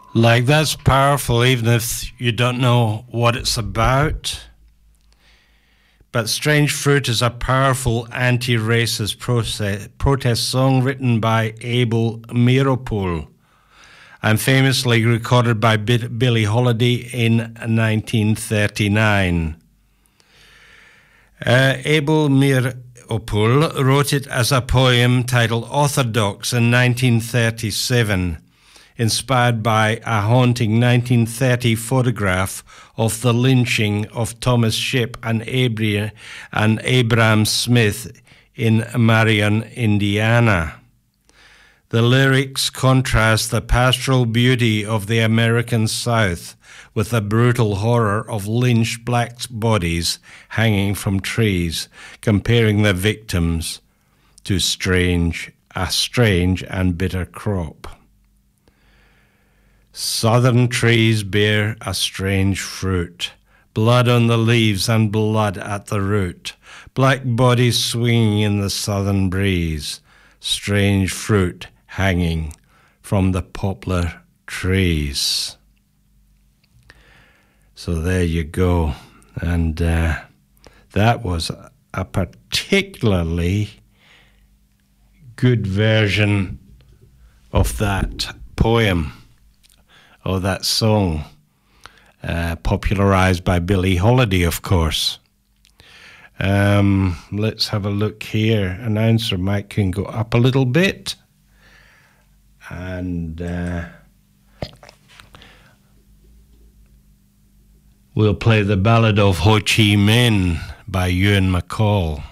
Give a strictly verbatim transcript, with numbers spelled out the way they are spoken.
Like, that's powerful, even if you don't know what it's about. But Strange Fruit is a powerful anti-racist protest song written by Abel Meeropol and famously recorded by Billie Holiday in nineteen thirty-nine. Uh, Abel Meeropol wrote it as a poem titled Orthodox in nineteen thirty-seven, inspired by a haunting nineteen thirty photograph of the lynching of Thomas Shipp and Abri- and Abram Smith in Marion, Indiana. The lyrics contrast the pastoral beauty of the American South with the brutal horror of lynched black bodies hanging from trees, comparing the victims to strange, a strange and bitter crop. Southern trees bear a strange fruit, blood on the leaves and blood at the root, black bodies swinging in the southern breeze, strange fruit hanging from the poplar trees. So there you go. And uh, that was a particularly good version of that poem, or that song, uh, popularized by Billie Holiday, of course. Um, let's have a look here. Announcer mic can go up a little bit. And uh, we'll play the Ballad of Ho Chi Minh by Ewan MacColl.